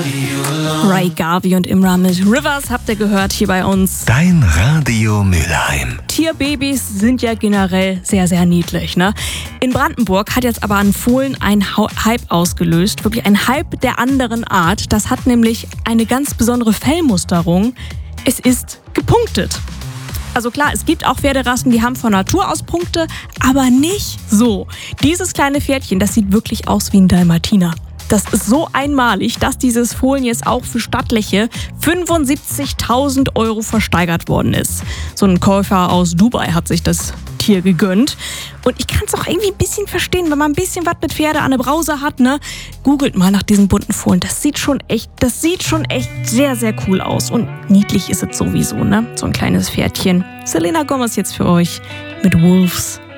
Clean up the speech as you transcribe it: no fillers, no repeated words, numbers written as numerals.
Ray Garvey und Imra mit Rivers habt ihr gehört hier bei uns. Dein Radio Mülheim. Tierbabys sind ja generell sehr, sehr niedlich, ne? In Brandenburg hat jetzt aber ein Fohlen einen Hype ausgelöst. Wirklich ein Hype der anderen Art. Das hat nämlich eine ganz besondere Fellmusterung. Es ist gepunktet. Also klar, es gibt auch Pferderassen, die haben von Natur aus Punkte, aber nicht so. Dieses kleine Pferdchen, das sieht wirklich aus wie ein Dalmatiner. Das ist so einmalig, dass dieses Fohlen jetzt auch für stattliche 75.000 € versteigert worden ist. So ein Käufer aus Dubai hat sich das Tier gegönnt. Und ich kann es auch irgendwie ein bisschen verstehen, wenn man ein bisschen was mit Pferde an der Brause hat, ne? Googelt mal nach diesen bunten Fohlen. Das sieht schon echt sehr, sehr cool aus. Und niedlich ist es sowieso, ne? So ein kleines Pferdchen. Selena Gomez jetzt für euch mit Wolves.